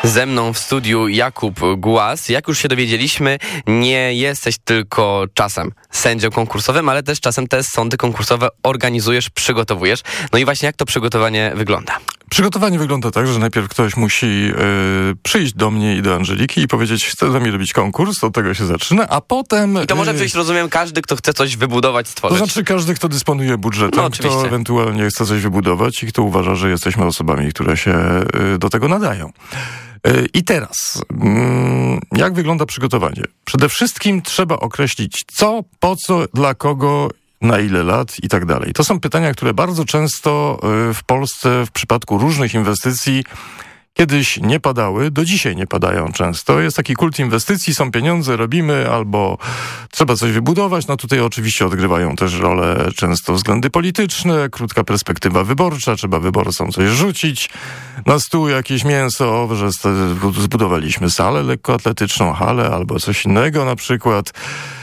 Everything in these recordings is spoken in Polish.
Ze mną w studiu Jakub Głaz. Jak już się dowiedzieliśmy, nie jesteś tylko czasem sędzią konkursowym, ale też czasem te sądy konkursowe organizujesz, przygotowujesz. No i właśnie jak to przygotowanie wygląda? Przygotowanie wygląda tak, że najpierw ktoś musi przyjść do mnie i do Angeliki i powiedzieć, chcę z nami robić konkurs, od tego się zaczyna, a potem... I to może przyjść, rozumiem, każdy, kto chce coś wybudować, stworzyć. To znaczy każdy, kto dysponuje budżetem, kto ewentualnie chce coś wybudować i kto uważa, że jesteśmy osobami, które się do tego nadają. I teraz, jak wygląda przygotowanie? Przede wszystkim trzeba określić co, po co, dla kogo, na ile lat i tak dalej. To są pytania, które bardzo często w Polsce w przypadku różnych inwestycji kiedyś nie padały, do dzisiaj nie padają często. Jest taki kult inwestycji, są pieniądze, robimy, albo trzeba coś wybudować. No tutaj oczywiście odgrywają też rolę często względy polityczne, krótka perspektywa wyborcza, trzeba wyborcom coś rzucić na stół, jakieś mięso, że zbudowaliśmy salę lekkoatletyczną, halę albo coś innego na przykład.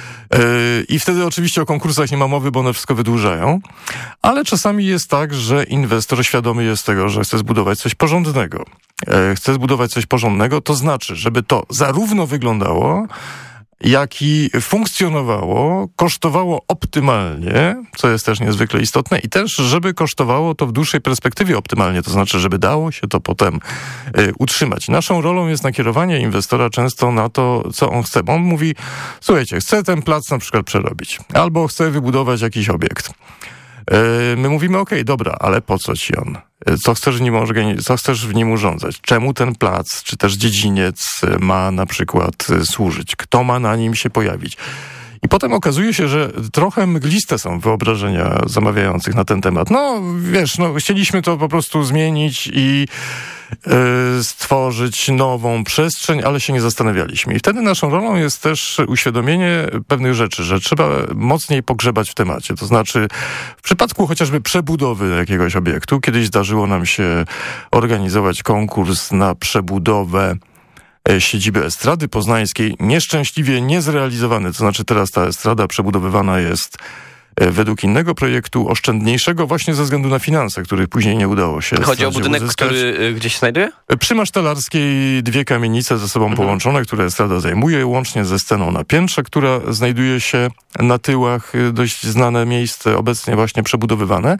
I wtedy oczywiście o konkursach nie ma mowy, bo one wszystko wydłużają. Ale czasami jest tak, że inwestor świadomy jest tego, że chce zbudować coś porządnego. Chce zbudować coś porządnego, to znaczy, żeby to zarówno wyglądało, jak i funkcjonowało, kosztowało optymalnie, co jest też niezwykle istotne, i też, żeby kosztowało to w dłuższej perspektywie optymalnie, to znaczy, żeby dało się to potem utrzymać. Naszą rolą jest nakierowanie inwestora często na to, co on chce. Bo on mówi, słuchajcie, chcę ten plac na przykład przerobić, albo chcę wybudować jakiś obiekt. My mówimy, okej, dobra, ale po co ci on? Co chcesz w nim urządzać? Czemu ten plac, czy też dziedziniec ma na przykład służyć? Kto ma na nim się pojawić? I potem okazuje się, że trochę mgliste są wyobrażenia zamawiających na ten temat. No, wiesz, chcieliśmy to po prostu zmienić i stworzyć nową przestrzeń, ale się nie zastanawialiśmy. I wtedy naszą rolą jest też uświadomienie pewnych rzeczy, że trzeba mocniej pogrzebać w temacie. To znaczy, w przypadku chociażby przebudowy jakiegoś obiektu, kiedyś zdarzyło nam się organizować konkurs na przebudowę siedziby Estrady Poznańskiej, nieszczęśliwie niezrealizowany. To znaczy teraz ta estrada przebudowywana jest według innego projektu, oszczędniejszego właśnie ze względu na finanse, których później nie udało się Chodzi o budynek, uzyskać. który gdzie się znajduje? Przy Masztelarskiej 2 kamienice ze sobą połączone, które estrada zajmuje, łącznie ze sceną na piętrze, która znajduje się na tyłach, dość znane miejsce, obecnie właśnie przebudowywane.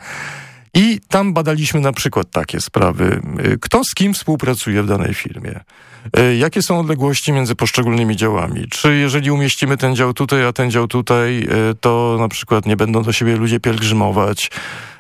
I tam badaliśmy na przykład takie sprawy. Kto z kim współpracuje w danej firmie? Jakie są odległości między poszczególnymi działami? Czy jeżeli umieścimy ten dział tutaj, a ten dział tutaj, to na przykład nie będą do siebie ludzie pielgrzymować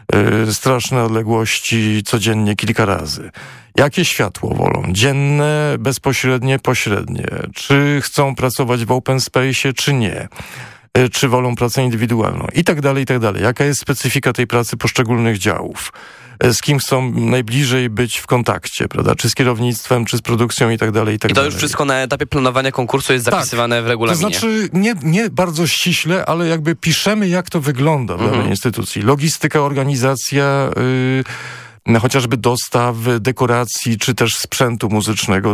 straszne odległości codziennie kilka razy? Jakie światło wolą? Dzienne, bezpośrednie, pośrednie? Czy chcą pracować w open space'ie, czy nie? Czy wolą pracę indywidualną? I tak dalej, i tak dalej. Jaka jest specyfika tej pracy poszczególnych działów? Z kim chcą najbliżej być w kontakcie, prawda? Czy z kierownictwem, czy z produkcją i tak dalej, i tak dalej. I to już wszystko na etapie planowania konkursu jest zapisywane w regulaminie. To znaczy nie bardzo ściśle, ale jakby piszemy, jak to wygląda w danej instytucji. Logistyka, organizacja, chociażby dostaw, dekoracji, czy też sprzętu muzycznego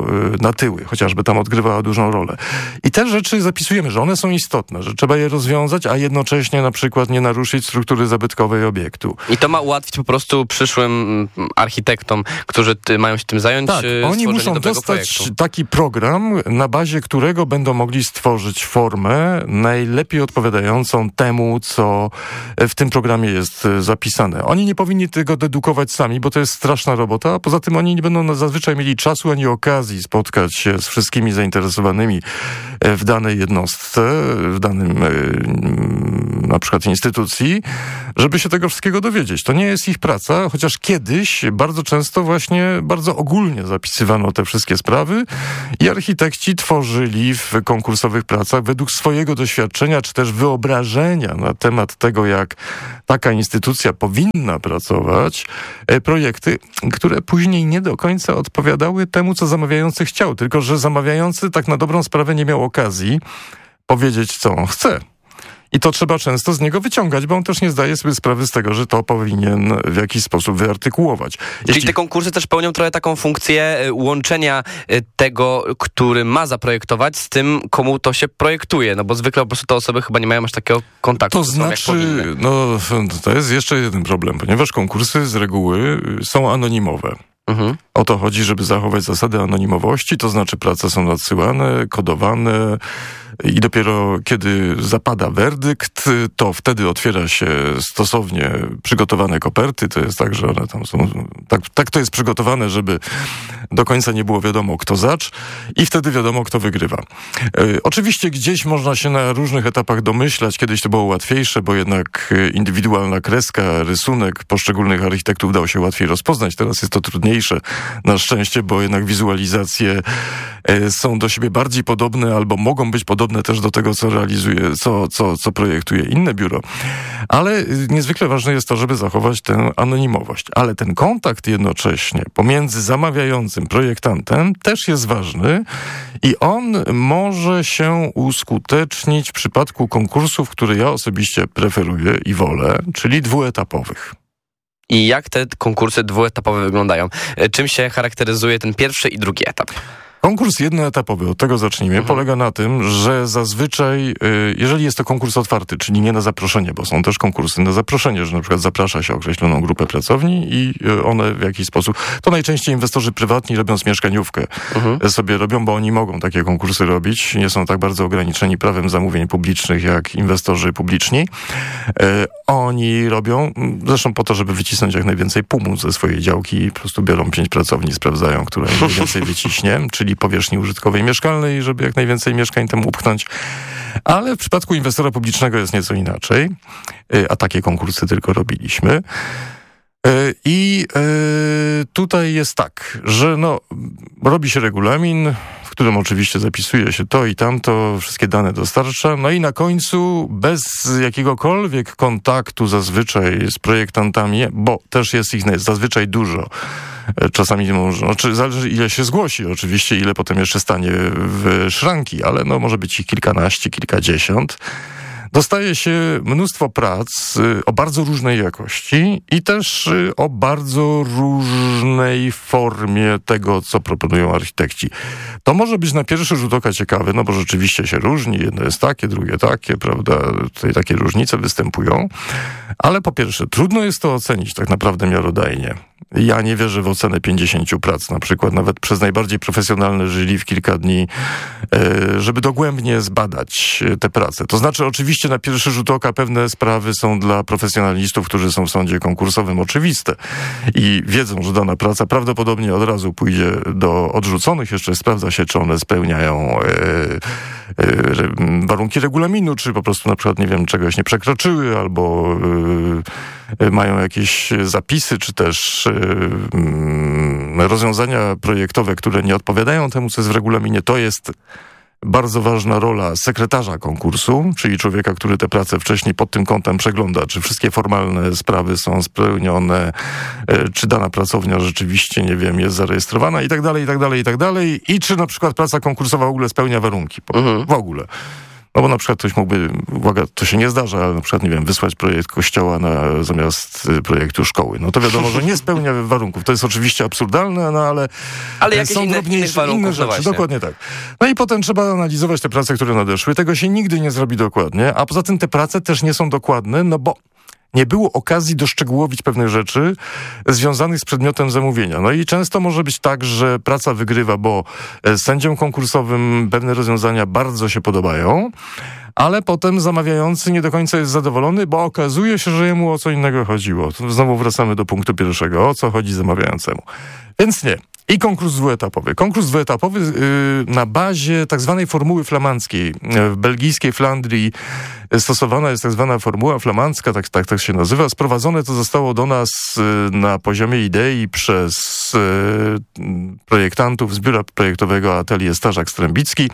na tyły, chociażby tam odgrywała dużą rolę. I te rzeczy zapisujemy, że one są istotne, że trzeba je rozwiązać, a jednocześnie na przykład nie naruszyć struktury zabytkowej obiektu. I to ma ułatwić po prostu przyszłym architektom, którzy mają się tym zająć. Tak, oni muszą dostać taki program, na bazie którego będą mogli stworzyć formę najlepiej odpowiadającą temu, co w tym programie jest zapisane. Oni nie powinni tego dedukować sami, bo to jest straszna robota, a poza tym oni nie będą zazwyczaj mieli czasu ani okazji spotkać się z wszystkimi zainteresowanymi w danej jednostce, w danym na przykład instytucji, żeby się tego wszystkiego dowiedzieć. To nie jest ich praca, chociaż kiedyś bardzo często właśnie bardzo ogólnie zapisywano te wszystkie sprawy i architekci tworzyli w konkursowych pracach według swojego doświadczenia, czy też wyobrażenia na temat tego, jak taka instytucja powinna pracować, projekty, które później nie do końca odpowiadały temu, co zamawiający chciał, tylko że zamawiający tak na dobrą sprawę nie miał okazji powiedzieć, co on chce. I to trzeba często z niego wyciągać, bo on też nie zdaje sobie sprawy z tego, że to powinien w jakiś sposób wyartykułować. Czyli te konkursy też pełnią trochę taką funkcję łączenia tego, który ma zaprojektować, z tym, komu to się projektuje. No bo zwykle po prostu te osoby chyba nie mają aż takiego kontaktu. To znaczy, to jest jeszcze jeden problem, ponieważ konkursy z reguły są anonimowe. O to chodzi, żeby zachować zasady anonimowości, to znaczy prace są nadsyłane, kodowane i dopiero kiedy zapada werdykt, to wtedy otwiera się stosownie przygotowane koperty. To jest tak, że one tam są... Tak to jest przygotowane, żeby do końca nie było wiadomo, kto zacz i wtedy wiadomo, kto wygrywa. Oczywiście gdzieś można się na różnych etapach domyślać. Kiedyś to było łatwiejsze, bo jednak indywidualna kreska, rysunek poszczególnych architektów dało się łatwiej rozpoznać. Teraz jest to trudniejsze, na szczęście, bo jednak wizualizacje są do siebie bardziej podobne albo mogą być podobne też do tego, co realizuje, co projektuje inne biuro. Ale niezwykle ważne jest to, żeby zachować tę anonimowość. Ale ten kontakt jednocześnie pomiędzy zamawiającym, projektantem też jest ważny i on może się uskutecznić w przypadku konkursów, które ja osobiście preferuję i wolę, czyli dwuetapowych. I jak te konkursy dwuetapowe wyglądają? Czym się charakteryzuje ten pierwszy i drugi etap? Konkurs jednoetapowy, od tego zacznijmy, polega na tym, że zazwyczaj, jeżeli jest to konkurs otwarty, czyli nie na zaproszenie, bo są też konkursy na zaproszenie, że na przykład zaprasza się określoną grupę pracowni i one w jakiś sposób, to najczęściej inwestorzy prywatni robiąc mieszkaniówkę sobie robią, bo oni mogą takie konkursy robić, nie są tak bardzo ograniczeni prawem zamówień publicznych jak inwestorzy publiczni. Oni robią, zresztą po to, żeby wycisnąć jak najwięcej PUM-u ze swojej działki, po prostu biorą 5 pracowni, sprawdzają, która im najwięcej wyciśnie, czyli powierzchni użytkowej mieszkalnej, żeby jak najwięcej mieszkań tam upchnąć. Ale w przypadku inwestora publicznego jest nieco inaczej, a takie konkursy tylko robiliśmy. I tutaj jest tak, że robi się regulamin, w którym oczywiście zapisuje się to i tamto, wszystkie dane dostarcza, no i na końcu bez jakiegokolwiek kontaktu zazwyczaj z projektantami, bo też jest ich zazwyczaj dużo, czasami zależy ile się zgłosi oczywiście, ile potem jeszcze stanie w szranki, ale może być ich kilkanaście, kilkadziesiąt. Dostaje się mnóstwo prac o bardzo różnej jakości i też o bardzo różnej formie tego, co proponują architekci. To może być na pierwszy rzut oka ciekawe, bo rzeczywiście się różni. Jedno jest takie, drugie takie, prawda? Tutaj takie różnice występują. Ale po pierwsze, trudno jest to ocenić tak naprawdę miarodajnie. Ja nie wierzę w ocenę 50 prac, na przykład nawet przez najbardziej profesjonalne jury w kilka dni, żeby dogłębnie zbadać te prace. To znaczy oczywiście na pierwszy rzut oka pewne sprawy są dla profesjonalistów, którzy są w sądzie konkursowym oczywiste i wiedzą, że dana praca prawdopodobnie od razu pójdzie do odrzuconych. Jeszcze sprawdza się, czy one spełniają warunki regulaminu, czy po prostu na przykład, czegoś nie przekroczyły, albo mają jakieś zapisy, czy też rozwiązania projektowe, które nie odpowiadają temu, co jest w regulaminie. To jest bardzo ważna rola sekretarza konkursu, czyli człowieka, który te prace wcześniej pod tym kątem przegląda, czy wszystkie formalne sprawy są spełnione, czy dana pracownia rzeczywiście, jest zarejestrowana i tak dalej, i tak dalej, i tak dalej. I czy na przykład praca konkursowa w ogóle spełnia warunki. W ogóle. Bo na przykład ktoś mógłby, uwaga, to się nie zdarza, ale na przykład, wysłać projekt kościoła zamiast projektu szkoły. To wiadomo, że nie spełnia warunków. To jest oczywiście absurdalne, ale jakieś są drobniejsze inne rzeczy. Dokładnie tak. No i potem trzeba analizować te prace, które nadeszły. Tego się nigdy nie zrobi dokładnie, a poza tym te prace też nie są dokładne, bo nie było okazji doszczegółowić pewnych rzeczy związanych z przedmiotem zamówienia. I często może być tak, że praca wygrywa, bo sędziom konkursowym pewne rozwiązania bardzo się podobają, ale potem zamawiający nie do końca jest zadowolony, bo okazuje się, że jemu o co innego chodziło. Znowu wracamy do punktu pierwszego. O co chodzi zamawiającemu? Więc nie. I konkurs dwuetapowy. Konkurs dwuetapowy na bazie tak zwanej formuły flamandzkiej. W belgijskiej Flandrii stosowana jest tak zwana formuła flamandzka, tak się nazywa. Sprowadzone to zostało do nas na poziomie idei przez projektantów z biura projektowego Atelier Starzak-Strębicki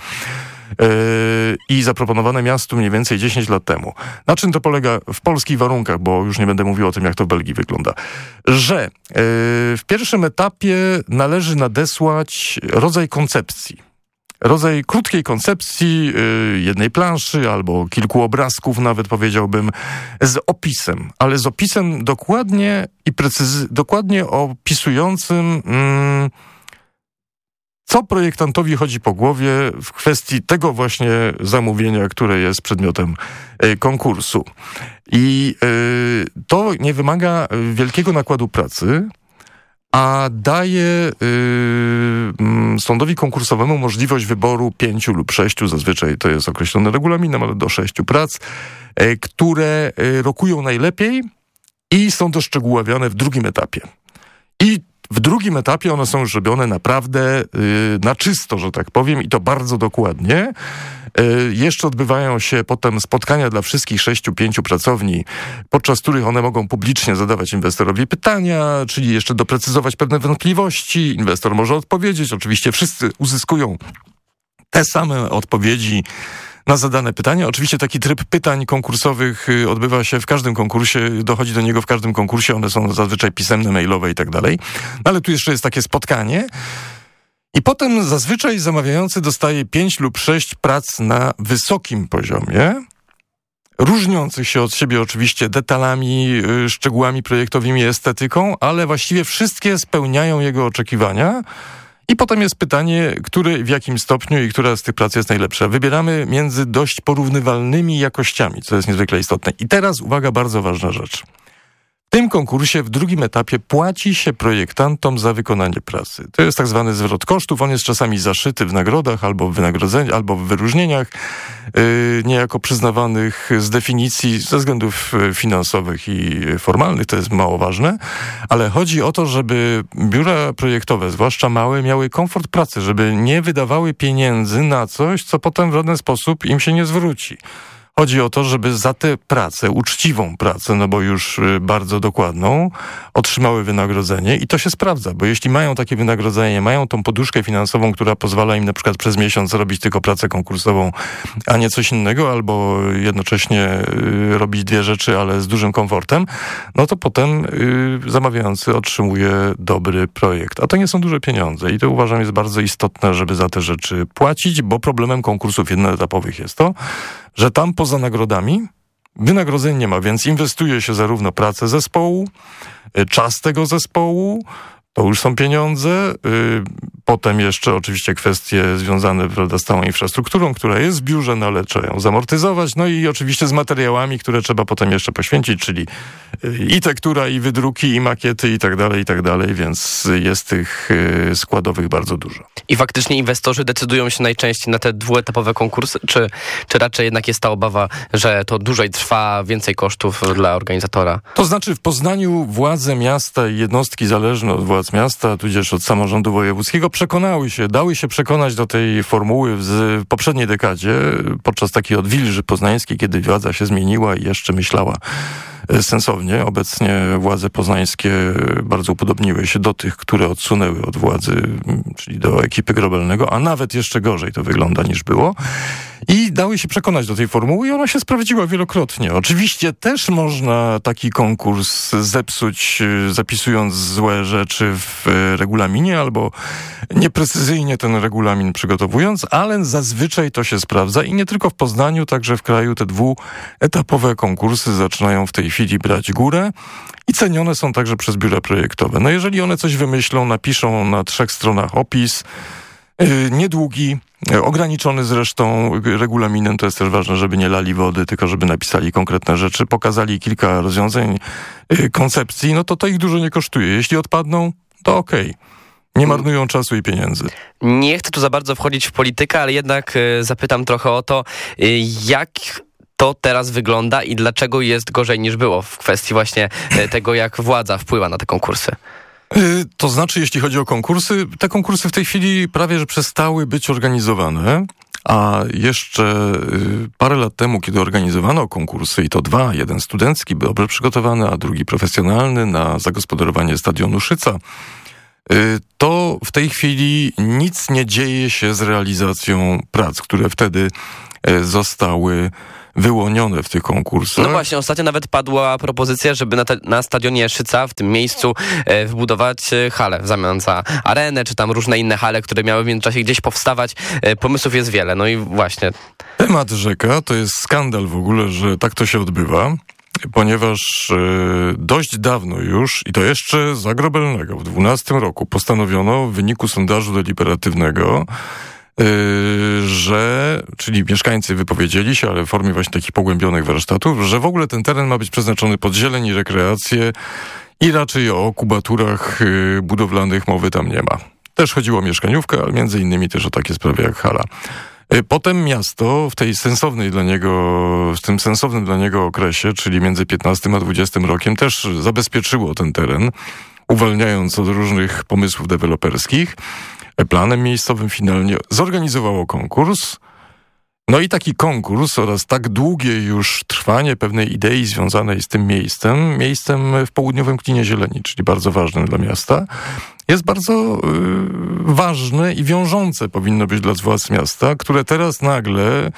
i zaproponowane miastu mniej więcej 10 lat temu. Na czym to polega w polskich warunkach, bo już nie będę mówił o tym, jak to w Belgii wygląda. Że w pierwszym etapie należy nadesłać rodzaj koncepcji. Rodzaj krótkiej koncepcji, jednej planszy albo kilku obrazków nawet, powiedziałbym, z opisem. Ale z opisem dokładnie i dokładnie opisującym co projektantowi chodzi po głowie w kwestii tego właśnie zamówienia, które jest przedmiotem konkursu. I to nie wymaga wielkiego nakładu pracy, a daje sądowi konkursowemu możliwość wyboru 5 lub 6, zazwyczaj to jest określone regulaminem, ale do 6 prac, które rokują najlepiej i są doszczegóławiane w drugim etapie. I w drugim etapie one są już robione naprawdę na czysto, że tak powiem, i to bardzo dokładnie. Jeszcze odbywają się potem spotkania dla wszystkich 6-5 pracowni, podczas których one mogą publicznie zadawać inwestorowi pytania, czyli jeszcze doprecyzować pewne wątpliwości. Inwestor może odpowiedzieć. Oczywiście wszyscy uzyskują te same odpowiedzi na zadane pytania. Oczywiście taki tryb pytań konkursowych odbywa się w każdym konkursie, dochodzi do niego w każdym konkursie, one są zazwyczaj pisemne, mailowe i tak dalej. Ale tu jeszcze jest takie spotkanie. I potem zazwyczaj zamawiający dostaje 5 lub 6 prac na wysokim poziomie, różniących się od siebie oczywiście detalami, szczegółami projektowymi, estetyką, ale właściwie wszystkie spełniają jego oczekiwania. I potem jest pytanie, który w jakim stopniu i która z tych prac jest najlepsza. Wybieramy między dość porównywalnymi jakościami, co jest niezwykle istotne. I teraz, uwaga, bardzo ważna rzecz. W tym konkursie w drugim etapie płaci się projektantom za wykonanie pracy. To jest tak zwany zwrot kosztów. On jest czasami zaszyty w nagrodach albo w wynagrodzeniach, albo w wyróżnieniach, niejako przyznawanych z definicji ze względów finansowych i formalnych. To jest mało ważne. Ale chodzi o to, żeby biura projektowe, zwłaszcza małe, miały komfort pracy, żeby nie wydawały pieniędzy na coś, co potem w żaden sposób im się nie zwróci. Chodzi o to, żeby za tę pracę, uczciwą pracę, no bo już bardzo dokładną, otrzymały wynagrodzenie i to się sprawdza, bo jeśli mają takie wynagrodzenie, mają tą poduszkę finansową, która pozwala im na przykład przez miesiąc robić tylko pracę konkursową, a nie coś innego, albo jednocześnie robić 2 rzeczy, ale z dużym komfortem, no to potem zamawiający otrzymuje dobry projekt. A to nie są duże pieniądze i to uważam jest bardzo istotne, żeby za te rzeczy płacić, bo problemem konkursów jednoetapowych jest to, że tam poza nagrodami wynagrodzeń nie ma, więc inwestuje się zarówno pracę zespołu, czas tego zespołu, to już są pieniądze, potem jeszcze oczywiście kwestie związane, prawda, z całą infrastrukturą, która jest w biurze, no ale trzeba ją zamortyzować, no i oczywiście z materiałami, które trzeba potem jeszcze poświęcić, czyli i tektura, i wydruki, i makiety, i tak dalej, więc jest tych składowych bardzo dużo. I faktycznie inwestorzy decydują się najczęściej na te dwuetapowe konkursy, czy raczej jednak jest ta obawa, że to dłużej trwa, więcej kosztów dla organizatora? To znaczy w Poznaniu władze miasta i jednostki zależne od władz miasta, tudzież od samorządu wojewódzkiego dały się przekonać do tej formuły w poprzedniej dekadzie, podczas takiej odwilży poznańskiej, kiedy władza się zmieniła i jeszcze myślała sensownie. Obecnie władze poznańskie bardzo upodobniły się do tych, które odsunęły od władzy, czyli do ekipy Grobelnego, a nawet jeszcze gorzej to wygląda niż było. I dały się przekonać do tej formuły i ona się sprawdziła wielokrotnie. Oczywiście też można taki konkurs zepsuć, zapisując złe rzeczy w regulaminie albo nieprecyzyjnie ten regulamin przygotowując, ale zazwyczaj to się sprawdza i nie tylko w Poznaniu, także w kraju te dwuetapowe konkursy zaczynają w tej chwili brać górę i cenione są także przez biura projektowe. No jeżeli one coś wymyślą, napiszą na 3 stronach opis, niedługi, ograniczony zresztą regulaminem, to jest też ważne, żeby nie lali wody, tylko żeby napisali konkretne rzeczy, pokazali kilka rozwiązań, koncepcji, no to ich dużo nie kosztuje. Jeśli odpadną, to okej. Nie marnują czasu i pieniędzy. Nie chcę tu za bardzo wchodzić w politykę, ale jednak zapytam trochę o to, jak to teraz wygląda i dlaczego jest gorzej niż było w kwestii właśnie tego, jak władza wpływa na te konkursy. To znaczy, jeśli chodzi o konkursy, te konkursy w tej chwili prawie że przestały być organizowane, a jeszcze parę lat temu, kiedy organizowano konkursy, i to 2, jeden studencki, dobrze przygotowany, a drugi profesjonalny na zagospodarowanie stadionu Szyca, to w tej chwili nic nie dzieje się z realizacją prac, które wtedy zostały wyłonione w tych konkursach. No właśnie, ostatnio nawet padła propozycja, żeby na stadionie Szyca, w tym miejscu, wybudować halę w zamian za arenę, czy tam różne inne hale, które miały w międzyczasie gdzieś powstawać. Pomysłów jest wiele, no i właśnie. Temat rzeka to jest skandal w ogóle, że tak to się odbywa, ponieważ dość dawno już, i to jeszcze za Grobelnego, w 2012 roku postanowiono w wyniku sondażu deliberatywnego, czyli mieszkańcy wypowiedzieli się, ale w formie właśnie takich pogłębionych warsztatów, że w ogóle ten teren ma być przeznaczony pod zieleń i rekreację i raczej o kubaturach budowlanych mowy tam nie ma. Też chodziło o mieszkaniówkę, ale między innymi też o takie sprawy jak hala. Potem miasto w tym sensownym dla niego okresie, czyli między 15 a 20 rokiem, też zabezpieczyło ten teren, uwalniając od różnych pomysłów deweloperskich. Planem miejscowym finalnie zorganizowało konkurs. No i taki konkurs oraz tak długie już trwanie pewnej idei związanej z tym miejscem w południowym Kninie Zieleni, czyli bardzo ważnym dla miasta, jest bardzo ważne i wiążące powinno być dla władz miasta, które teraz nagle,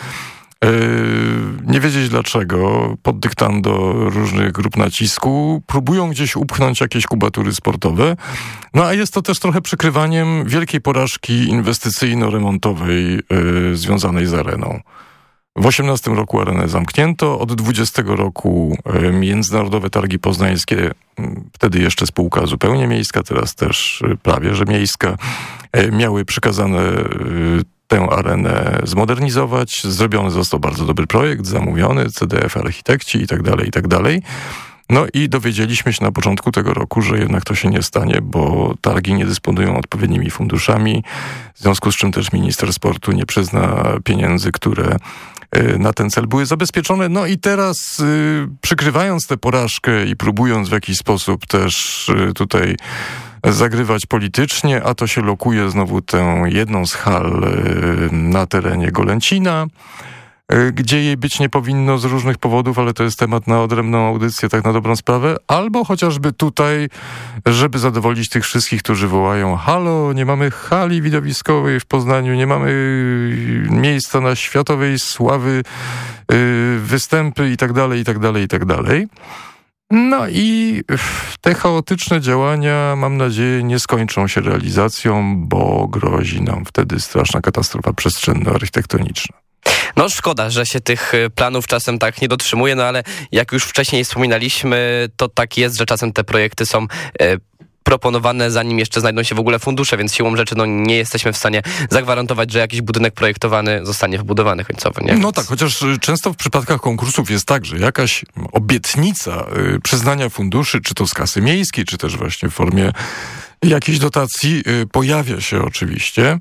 nie wiedzieć dlaczego, pod dyktando różnych grup nacisku, próbują gdzieś upchnąć jakieś kubatury sportowe. No a jest to też trochę przykrywaniem wielkiej porażki inwestycyjno-remontowej związanej z areną. W 18 roku arenę zamknięto, od 20 roku Międzynarodowe Targi Poznańskie, wtedy jeszcze spółka zupełnie miejska, teraz też prawie że miejska, miały przykazane tę arenę zmodernizować. Zrobiony został bardzo dobry projekt, zamówiony, CDF, architekci i tak dalej. No i dowiedzieliśmy się na początku tego roku, że jednak to się nie stanie, bo targi nie dysponują odpowiednimi funduszami, w związku z czym też minister sportu nie przyzna pieniędzy, które na ten cel były zabezpieczone. No i teraz przykrywając tę porażkę i próbując w jakiś sposób też tutaj zagrywać politycznie, a to się lokuje znowu tę jedną z hal na terenie Golęcina, gdzie jej być nie powinno z różnych powodów, ale to jest temat na odrębną audycję, tak na dobrą sprawę, albo chociażby tutaj, żeby zadowolić tych wszystkich, którzy wołają: halo, nie mamy hali widowiskowej w Poznaniu, nie mamy miejsca na światowej sławy występy i tak dalej. No i te chaotyczne działania, mam nadzieję, nie skończą się realizacją, bo grozi nam wtedy straszna katastrofa przestrzenno-architektoniczna. No szkoda, że się tych planów czasem tak nie dotrzymuje, no ale jak już wcześniej wspominaliśmy, to tak jest, że czasem te projekty są proponowane, zanim jeszcze znajdą się w ogóle fundusze, więc siłą rzeczy nie jesteśmy w stanie zagwarantować, że jakiś budynek projektowany zostanie wybudowany końcowo. Nie? No tak, chociaż często w przypadkach konkursów jest tak, że jakaś obietnica przyznania funduszy, czy to z kasy miejskiej, czy też właśnie w formie jakiejś dotacji, pojawia się oczywiście.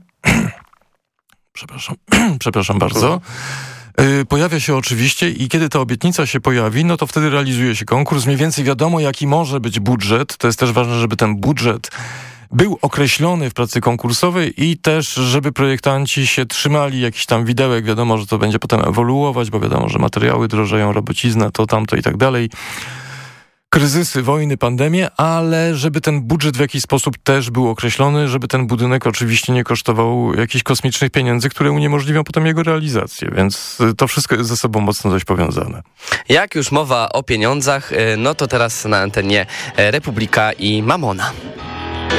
Przepraszam bardzo. Pojawia się oczywiście i kiedy ta obietnica się pojawi, no to wtedy realizuje się konkurs. Mniej więcej wiadomo, jaki może być budżet. To jest też ważne, żeby ten budżet był określony w pracy konkursowej i też, żeby projektanci się trzymali jakiś tam widełek. Wiadomo, że to będzie potem ewoluować, bo wiadomo, że materiały drożeją, robocizna, to tamto i tak dalej. Kryzysy, wojny, pandemie, ale żeby ten budżet w jakiś sposób też był określony, żeby ten budynek oczywiście nie kosztował jakichś kosmicznych pieniędzy, które uniemożliwią potem jego realizację, więc to wszystko jest ze sobą mocno dość powiązane. Jak już mowa o pieniądzach, no to teraz na antenie Republika i Mamona.